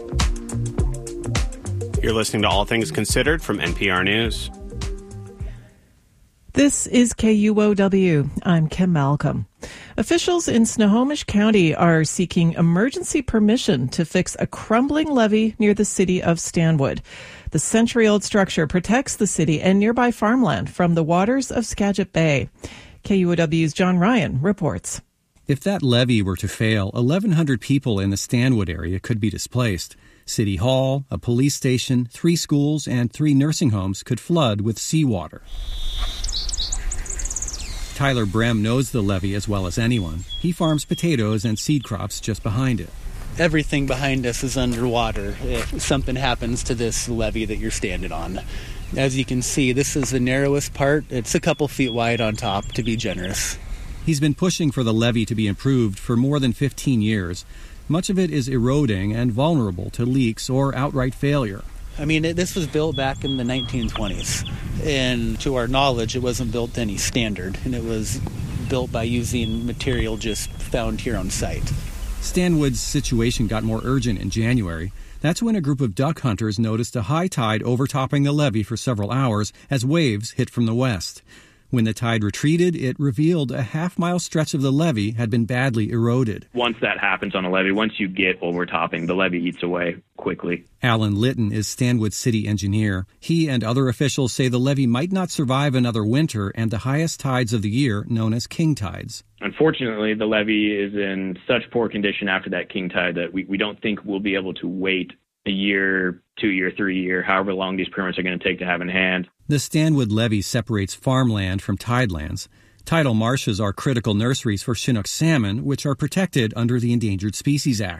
You're listening to All Things Considered from NPR News. This is KUOW. I'm Kim Malcolm. Officials in Snohomish County are seeking emergency permission to fix a crumbling levee near the city of Stanwood. The century-old structure protects the city and nearby farmland from the waters of Skagit Bay. KUOW's John Ryan reports. If that levee were to fail, 1,100 people in the Stanwood area could be displaced. City Hall, a police station, 3 schools, and 3 nursing homes could flood with seawater. Tyler Brem knows the levee as well as anyone. He farms potatoes and seed crops just behind it. Everything behind us is underwater if something happens to this levee that you're standing on. As you can see, this is the narrowest part. It's a couple feet wide on top, to be generous. He's been pushing for the levee to be improved for more than 15 years. Much of it is eroding and vulnerable to leaks or outright failure. I mean, this was built back in the 1920s, and to our knowledge, it wasn't built to any standard, and it was built by using material just found here on site. Stanwood's situation got more urgent in January. That's when a group of duck hunters noticed a high tide overtopping the levee for several hours as waves hit from the west. When the tide retreated, it revealed a half-mile stretch of the levee had been badly eroded. Once that happens on a levee, once you get overtopping, the levee eats away quickly. Alan Litton is Stanwood's city engineer. He and other officials say the levee might not survive another winter and the highest tides of the year, known as king tides. Unfortunately, the levee is in such poor condition after that king tide that we don't think we'll be able to wait a year, 2 year, 3 year, however long these permits are going to take to have in hand. The Stanwood levee separates farmland from tidelands. Tidal marshes are critical nurseries for Chinook salmon, which are protected under the Endangered Species Act.